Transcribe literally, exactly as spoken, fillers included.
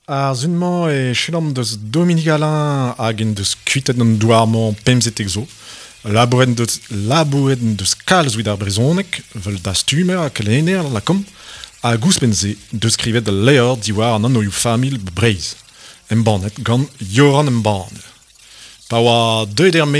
Ar zunmañ e chelam deus Dominique Alain hag en deus kuitet an douarmañ pemzetek zo. Labouret deus, labouret deus kalz evit ar brezhonek, vel da stumer ha kelener la kom, a gouspenn-se deus skrivet da leor diwar an anvioù famil breiz. Embannet gant Yoran Emban. Pa oa deuet er